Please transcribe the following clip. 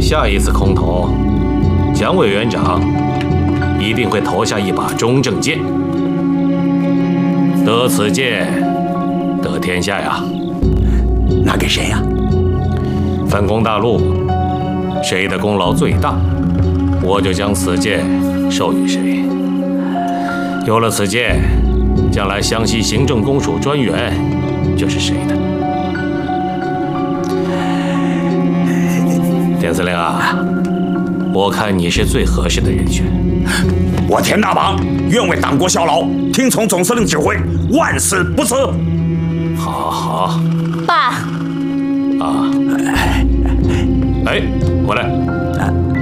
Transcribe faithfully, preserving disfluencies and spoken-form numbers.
下一次空投，蒋委员长一定会投下一把中正剑。得此剑，得天下呀！ 拿给谁呀？ 反攻大陆，谁的功劳最大，我就将此剑授予谁。有了此剑，将来湘西行政公署专员就是谁的。田司令啊，我看你是最合适的人选。 我田大榜愿为党国效劳，听从总司令指挥，万死不辞。 好好。 爸。 啊。哎，回来。